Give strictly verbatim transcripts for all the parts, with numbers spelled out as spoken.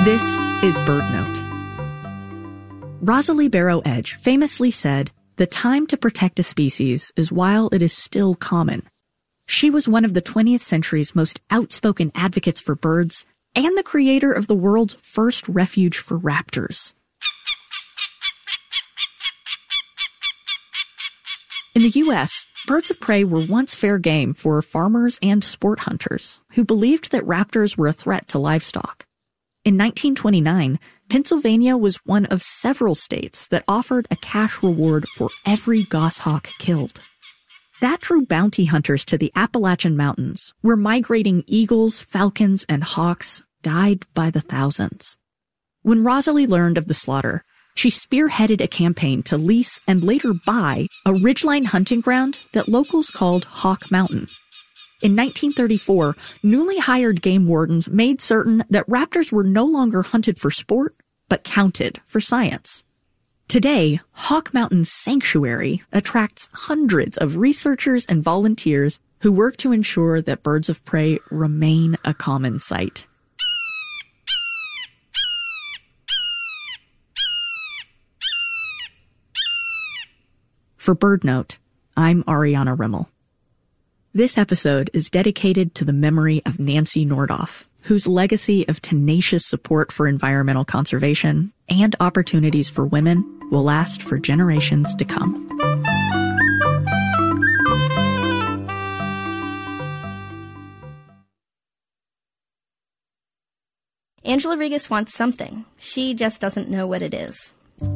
This is BirdNote. Rosalie Barrow Edge famously said, "The time to protect a species is while it is still common." She was one of the twentieth century's most outspoken advocates for birds and the creator of the world's first refuge for raptors. In the U S, birds of prey were once fair game for farmers and sport hunters who believed that raptors were a threat to livestock. In nineteen twenty-nine, Pennsylvania was one of several states that offered a cash reward for every goshawk killed. That drew bounty hunters to the Appalachian Mountains, where migrating eagles, falcons, and hawks died by the thousands. When Rosalie learned of the slaughter, she spearheaded a campaign to lease and later buy a ridgeline hunting ground that locals called Hawk Mountain. In nineteen thirty-four, newly hired game wardens made certain that raptors were no longer hunted for sport, but counted for science. Today, Hawk Mountain Sanctuary attracts hundreds of researchers and volunteers who work to ensure that birds of prey remain a common sight. For BirdNote, I'm Ariana Rimmel. This episode is dedicated to the memory of Nancy Nordoff, whose legacy of tenacious support for environmental conservation and opportunities for women will last for generations to come. Angela Regas wants something. She just doesn't know what it is.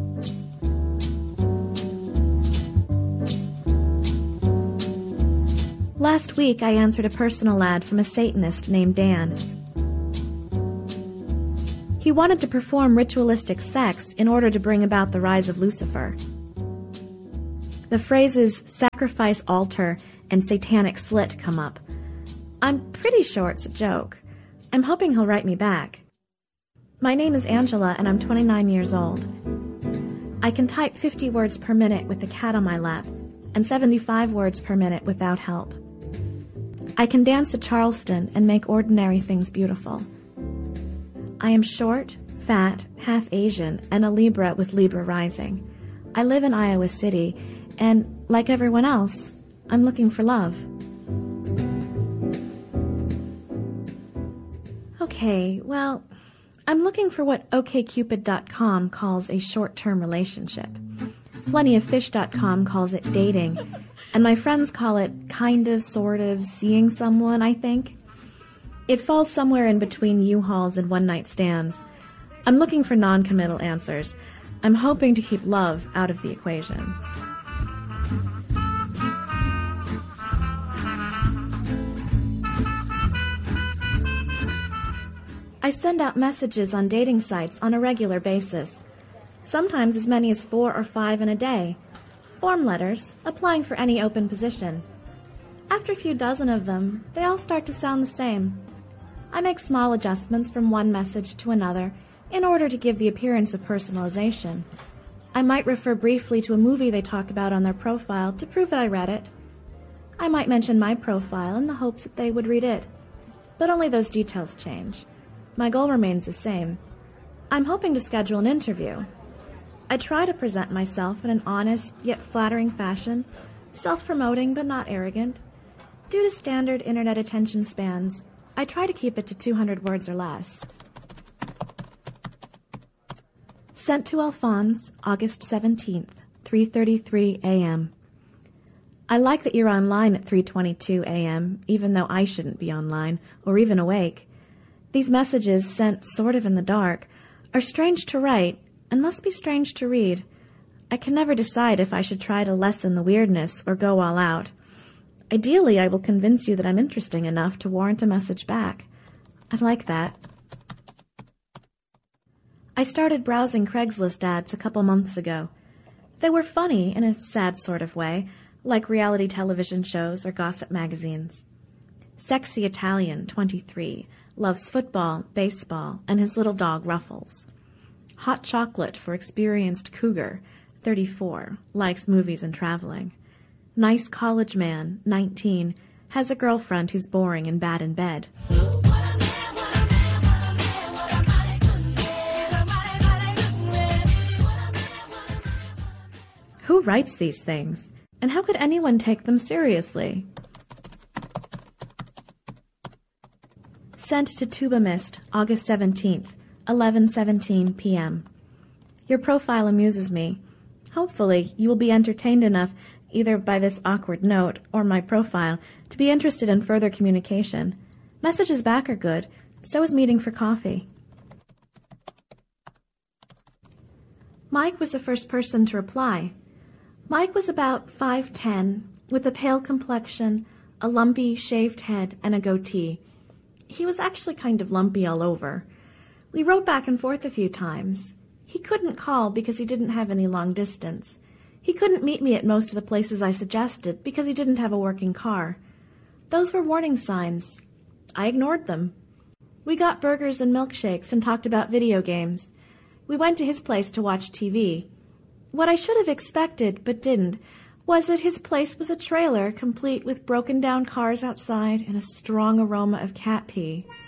Last week, I answered a personal ad from a Satanist named Dan. He wanted to perform ritualistic sex in order to bring about the rise of Lucifer. The phrases sacrifice altar and satanic slit come up. I'm pretty sure it's a joke. I'm hoping he'll write me back. My name is Angela, and I'm twenty-nine years old. I can type fifty words per minute with the cat on my lap, and seventy-five words per minute without help. I can dance the Charleston and make ordinary things beautiful. I am short, fat, half Asian, and a Libra with Libra rising. I live in Iowa City, and like everyone else, I'm looking for love. Okay, well, I'm looking for what O K Cupid dot com calls a short-term relationship. Plenty of Fish dot com calls it dating, and my friends call it kind of, sort of, seeing someone, I think. It falls somewhere in between U-Hauls and one-night stands. I'm looking for non-committal answers. I'm hoping to keep love out of the equation. I send out messages on dating sites on a regular basis. Sometimes as many as four or five in a day. Form letters, applying for any open position. After a few dozen of them, they all start to sound the same. I make small adjustments from one message to another in order to give the appearance of personalization. I might refer briefly to a movie they talk about on their profile to prove that I read it. I might mention my profile in the hopes that they would read it. But only those details change. My goal remains the same. I'm hoping to schedule an interview. I try to present myself in an honest yet flattering fashion, self-promoting but not arrogant. Due to standard internet attention spans, I try to keep it to two hundred words or less. Sent to Alphonse, August seventeenth, three thirty-three a.m. I like that you're online at three twenty-two a.m., even though I shouldn't be online or even awake. These messages, sent sort of in the dark, are strange to write and must be strange to read. I can never decide if I should try to lessen the weirdness or go all out. Ideally, I will convince you that I'm interesting enough to warrant a message back. I'd like that. I started browsing Craigslist ads a couple months ago. They were funny in a sad sort of way, like reality television shows or gossip magazines. Sexy Italian, twenty-three, loves football, baseball, and his little dog Ruffles. Hot chocolate for experienced cougar, thirty-four, likes movies and traveling. Nice college man, nineteen, has a girlfriend who's boring and bad in bed. writes these things? And how could anyone take them seriously? Sent to Tuba Mist, August seventeenth, eleven seventeen p.m. Your profile amuses me. Hopefully, you will be entertained enough, either by this awkward note or my profile, to be interested in further communication. Messages back are good. So is meeting for coffee. Mike was the first person to reply. Mike was about five ten, with a pale complexion, a lumpy, shaved head, and a goatee. He was actually kind of lumpy all over. We wrote back and forth a few times. He couldn't call because he didn't have any long distance. He couldn't meet me at most of the places I suggested because he didn't have a working car. Those were warning signs. I ignored them. We got burgers and milkshakes and talked about video games. We went to his place to watch T V. What I should have expected, but didn't, was that his place was a trailer complete with broken-down cars outside and a strong aroma of cat pee.